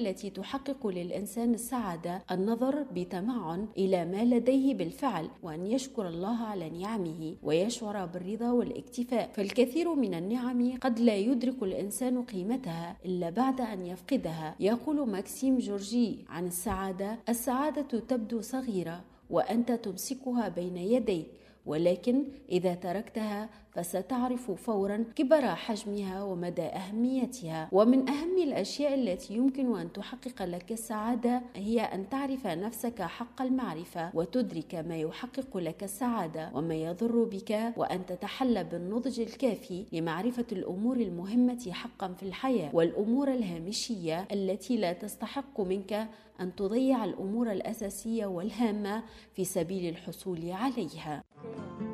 التي تحقق للإنسان السعادة النظر بتمعن إلى ما لديه بالفعل، وأن يشكر الله على نعمه ويشعر بالرضا والاكتفاء. فالكثير من النعم قد لا يدرك الإنسان قيمتها إلا بعد أن يفقدها. يقول ماكسيم جورجي عن السعادة: السعادة تبدو صغيرة وأنت تمسكها بين يديك، ولكن إذا تركتها فستعرف فورا كبر حجمها ومدى أهميتها. ومن أهم الأشياء التي يمكن أن تحقق لك السعادة هي أن تعرف نفسك حق المعرفة، وتدرك ما يحقق لك السعادة وما يضر بك، وأن تتحلى بالنضج الكافي لمعرفة الأمور المهمة حقا في الحياة، والأمور الهامشية التي لا تستحق منك أن تضيع الأمور الأساسية والهامة في سبيل الحصول عليها.